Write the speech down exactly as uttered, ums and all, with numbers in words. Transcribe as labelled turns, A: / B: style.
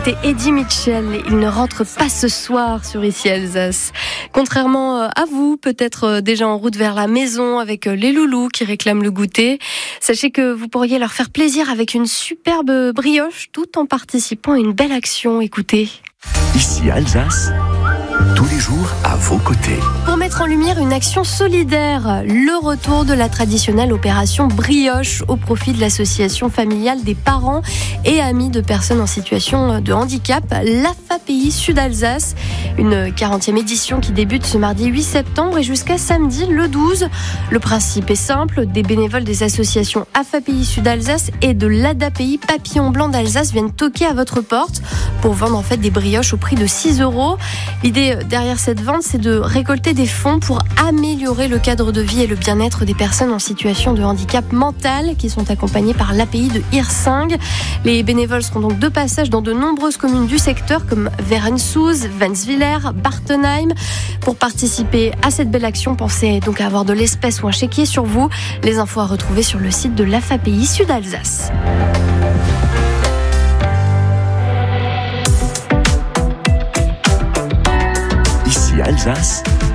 A: c'était Eddie Mitchell. Il ne rentre pas ce soir sur Ici Alsace. Contrairement à vous, peut-être déjà en route vers la maison avec les loulous qui réclament le goûter, sachez que vous pourriez leur faire plaisir avec une superbe brioche tout en participant à une belle action. Écoutez.
B: Ici Alsace, tous les jours à vos côtés.
A: Pour mettre en lumière une action solidaire, le retour de la traditionnelle opération Brioche au profit de l'association familiale des parents et amis de personnes en situation de handicap, l'A F A P I Sud-Alsace. Une quarantième édition qui débute ce mardi huit septembre et jusqu'à samedi le douze. Le principe est simple, des bénévoles des associations A F A P I Sud-Alsace et de l'A D A P I Papillon Blanc d'Alsace viennent toquer à votre porte pour vendre en fait des brioches au prix de six euros. L'idée derrière cette vente, c'est de récolter des fonds pour améliorer le cadre de vie et le bien-être des personnes en situation de handicap mental qui sont accompagnées par l'A P I de Hirsing. Les bénévoles seront donc de passage dans de nombreuses communes du secteur comme Verenshouz, Wenswiller, Bartenheim. Pour participer à cette belle action, pensez donc à avoir de l'espèce ou un chéquier sur vous. Les infos à retrouver sur le site de l'A F A P I Sud-Alsace.
B: Ici Alsace,